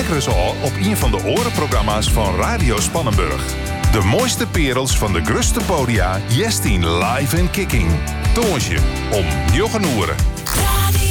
kijken eens al op een van de orenprogramma's van Radio Spannenburg. De mooiste perels van de gruste podia, jestien live en kicking. Toonsje om 9 uur